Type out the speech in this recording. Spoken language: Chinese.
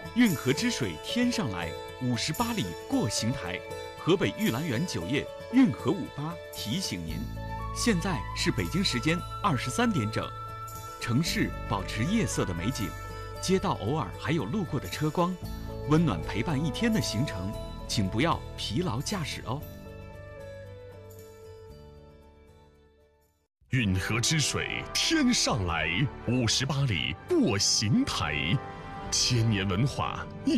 运河之水天上来，58里过邢台。河北玉兰园酒业运河58提醒您，现在是北京时间23点整，城市保持夜色的美景，街道偶尔还有路过的车光，温暖陪伴一天的行程，请不要疲劳驾驶哦。 运河之水天上来，58里过邢台，千年文化